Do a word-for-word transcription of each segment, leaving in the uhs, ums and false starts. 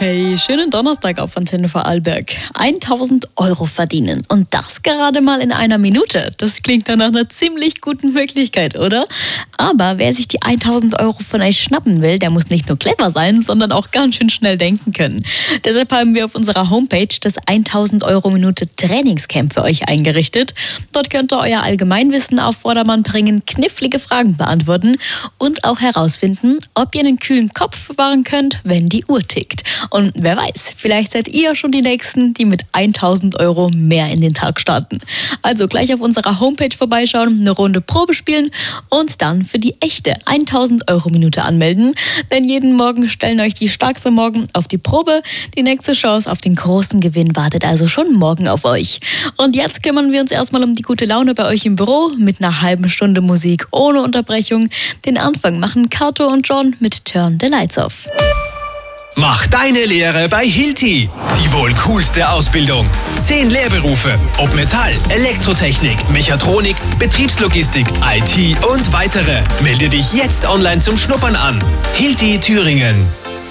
Hey, schönen Donnerstag auf Antenne Vorarlberg. tausend Euro verdienen und das gerade mal in einer Minute. Das klingt dann nach einer ziemlich guten Möglichkeit, oder? Aber wer sich die tausend Euro von euch schnappen will, der muss nicht nur clever sein, sondern auch ganz schön schnell denken können. Deshalb haben wir auf unserer Homepage das tausend Euro Minute Trainingscamp für euch eingerichtet. Dort könnt ihr euer Allgemeinwissen auf Vordermann bringen, knifflige Fragen beantworten und auch herausfinden, ob ihr einen kühlen Kopf bewahren könnt, wenn die Uhr tickt. Und wer weiß, vielleicht seid ihr schon die Nächsten, die mit tausend Euro mehr in den Tag starten. Also gleich auf unserer Homepage vorbeischauen, eine Runde Probe spielen und dann für die echte tausend Euro Minute anmelden. Denn jeden Morgen stellen euch die Starkste morgen auf die Probe. Die nächste Chance auf den großen Gewinn wartet also schon morgen auf euch. Und jetzt kümmern wir uns erstmal um die gute Laune bei euch im Büro mit einer halben Stunde Musik ohne Unterbrechung. Den Anfang machen Kato und John mit Turn the Lights Off. Mach deine Lehre bei Hilti. Die wohl coolste Ausbildung. Zehn Lehrberufe, ob Metall, Elektrotechnik, Mechatronik, Betriebslogistik, I T und weitere. Melde dich jetzt online zum Schnuppern an. Hilti Thüringen.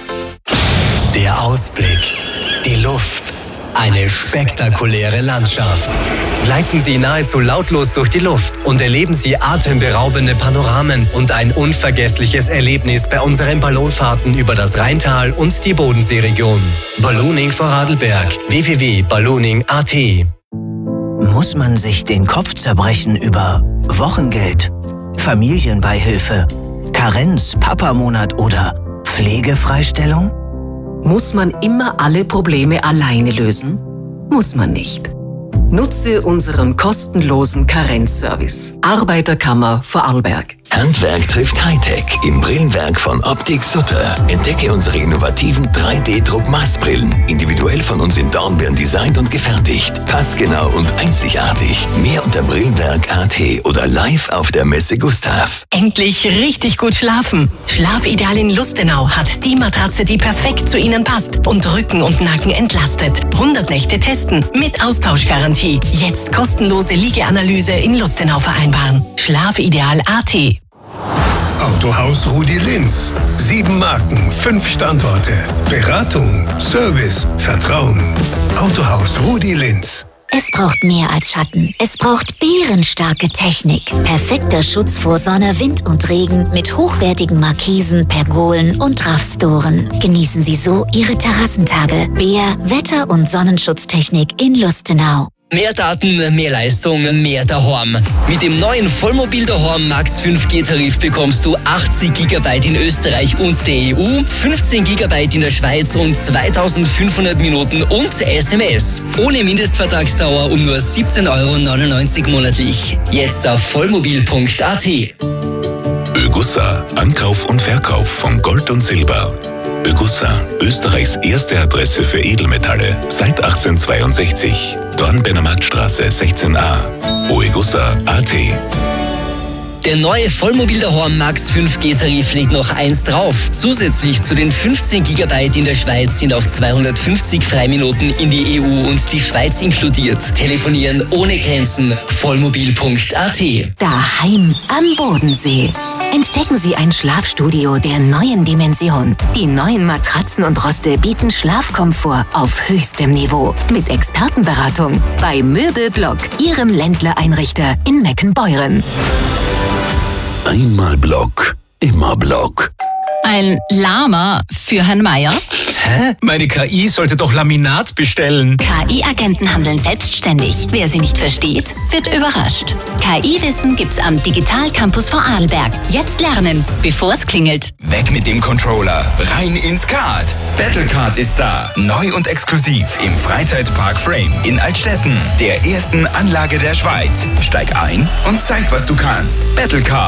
Der Ausblick, die Luft, eine spektakuläre Landschaft. Gleiten Sie nahezu lautlos durch die Luft und erleben Sie atemberaubende Panoramen und ein unvergessliches Erlebnis bei unseren Ballonfahrten über das Rheintal und die Bodenseeregion. Ballooning Vorarlberg. w w w punkt ballooning punkt a t. Muss man sich den Kopf zerbrechen über Wochengeld, Familienbeihilfe, Karenz, Papamonat oder Pflegefreistellung? Muss man immer alle Probleme alleine lösen? Muss man nicht. Nutze unseren kostenlosen Karenzservice. Arbeiterkammer Vorarlberg. Handwerk trifft Hightech im Brillenwerk von Optik Sutter. Entdecke unsere innovativen drei D Druck-Maßbrillen. Individuell von uns in Dornbirn designt und gefertigt. Passgenau und einzigartig. Mehr unter Brillenwerk punkt a t oder live auf der Messe Gustav. Endlich richtig gut schlafen. Schlafideal in Lustenau hat die Matratze, die perfekt zu Ihnen passt und Rücken und Nacken entlastet. hundert Nächte testen mit Austauschgarantie. Jetzt kostenlose Liegeanalyse in Lustenau vereinbaren. Schlafideal punkt a t. Autohaus Rudi Linz. Sieben Marken, fünf Standorte. Beratung, Service, Vertrauen. Autohaus Rudi Linz. Es braucht mehr als Schatten. Es braucht bärenstarke Technik. Perfekter Schutz vor Sonne, Wind und Regen mit hochwertigen Markisen, Pergolen und Raffstoren. Genießen Sie so Ihre Terrassentage. Bär, Wetter- und Sonnenschutztechnik in Lustenau. Mehr Daten, mehr Leistung, mehr daheim. Mit dem neuen Vollmobil daheim Max fünf G Tarif bekommst du achtzig Gigabyte in Österreich und der E U, fünfzehn Gigabyte in der Schweiz und zweitausendfünfhundert Minuten und S M S. Ohne Mindestvertragsdauer um nur siebzehn Euro neunundneunzig monatlich. Jetzt auf vollmobil punkt a t. Ögussa, Ankauf und Verkauf von Gold und Silber. Ögussa, Österreichs erste Adresse für Edelmetalle, seit achtzehnhundertzweiundsechzig. Dornbirner sechzehn a. oegussa punkt a t. Der neue Vollmobil daheim Max fünf G Tarif legt noch eins drauf. Zusätzlich zu den fünfzehn Gigabyte in der Schweiz sind auch zweihundertfünfzig Freiminuten in die E U und die Schweiz inkludiert. Telefonieren ohne Grenzen. vollmobil punkt a t. Daheim am Bodensee. Entdecken Sie ein Schlafstudio der neuen Dimension. Die neuen Matratzen und Roste bieten Schlafkomfort auf höchstem Niveau. Mit Expertenberatung bei Möbelblock, Ihrem Ländler-Einrichter in Meckenbeuren. Einmal Block, immer Block. Ein Lama für Herrn Meier? Hä? Meine K I sollte doch Laminat bestellen. K I-Agenten handeln selbstständig. Wer sie nicht versteht, wird überrascht. K I-Wissen gibt's am Digital Campus Vorarlberg. Jetzt lernen, bevor es klingelt. Weg mit dem Controller, rein ins Kart. Battlecard ist da. Neu und exklusiv im Freizeitpark Frame in Altstetten. Der ersten Anlage der Schweiz. Steig ein und zeig, was du kannst. Battlecard.